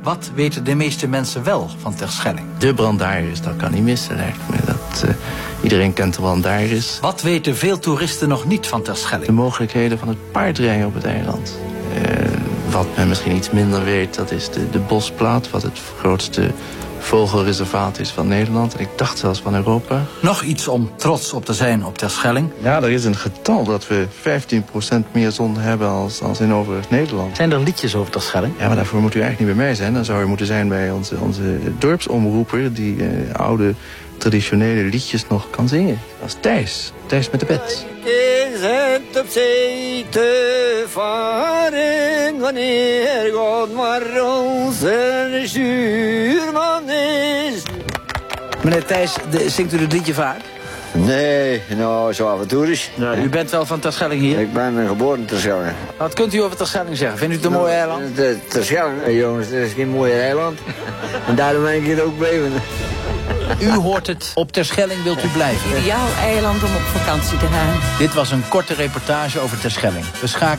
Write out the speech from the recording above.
Wat weten de meeste mensen wel van Terschelling? De Brandaris, dat kan niet missen, lijkt me. Iedereen kent de Brandaris. Wat weten veel toeristen nog niet van Terschelling? De mogelijkheden van het paardrijden op het eiland. Wat men misschien iets minder weet, dat is de Bosplaat, wat het grootste vogelreservaat is van Nederland. En ik dacht zelfs van Europa. Nog iets om trots op te zijn op Terschelling? Ja, er is een getal dat we 15% meer zon hebben als in overigens Nederland. Zijn er liedjes over Terschelling? Ja, maar daarvoor moet u eigenlijk niet bij mij zijn. Dan zou u moeten zijn bij onze dorpsomroeper, die oude traditionele liedjes nog kan zingen. Dat is Thijs. Thijs met de pet. Zet op zee te varen, wanneer God maar onze stuurman is. Meneer Thijs, zingt u dit liedje vaak? Nee, nou, zo af en toe is. Ja, u bent wel van Terschelling hier? Ik ben geboren in Terschelling. Wat kunt u over Terschelling zeggen? Vindt u het een mooi eiland? Terschelling, jongens, dat is geen mooi eiland. En daarom ben ik hier ook blijven. U hoort het, op Terschelling wilt u blijven. Ideaal eiland om op vakantie te gaan. Dit was een korte reportage over Terschelling. We schakelen